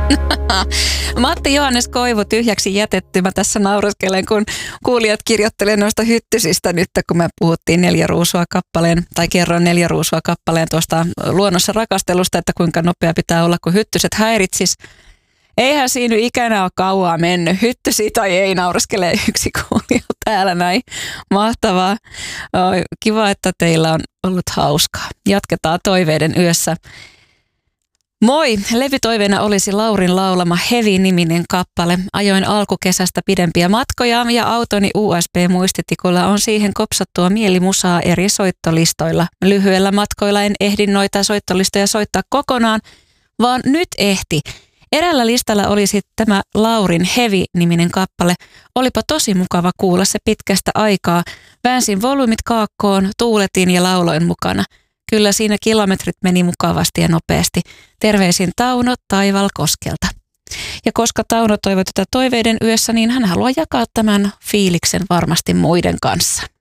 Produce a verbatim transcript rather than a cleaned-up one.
Matti Johannes Koivu tyhjäksi jätetty. Mä tässä nauraskelen, kun kuulijat kirjoittelee noista hyttysistä nyt, kun me puhuttiin neljä ruusua kappaleen, tai kerroin neljä ruusua kappaleen tuosta luonnossa rakastelusta, että kuinka nopea pitää olla, kun hyttyset häiritsis. Eihän siinä ikänä ole kauaa mennyt. Hyttysi tai ei, nauraskele yksi kuulija täällä näin. Mahtavaa. Kiva, että teillä on ollut hauskaa. Jatketaan toiveiden yössä. Moi! Levytoiveena olisi Laurin laulama Hevi-niminen kappale. Ajoin alkukesästä pidempiä matkoja ja autoni U S B-muistitikulla on siihen kopsattua mielimusaa eri soittolistoilla. Lyhyellä matkoilla en ehdi noita soittolistoja soittaa kokonaan, vaan nyt ehti. Eräällä listalla olisi tämä Laurin Hevi-niminen kappale. Olipa tosi mukava kuulla se pitkästä aikaa. Väänsin volyymit kaakkoon, tuuletin ja lauloin mukana. Kyllä siinä kilometrit meni mukavasti ja nopeasti. Terveisin Tauno Taivalkoskelta. Ja koska Tauno toivoi tätä toiveiden yössä, niin hän haluaa jakaa tämän fiiliksen varmasti muiden kanssa.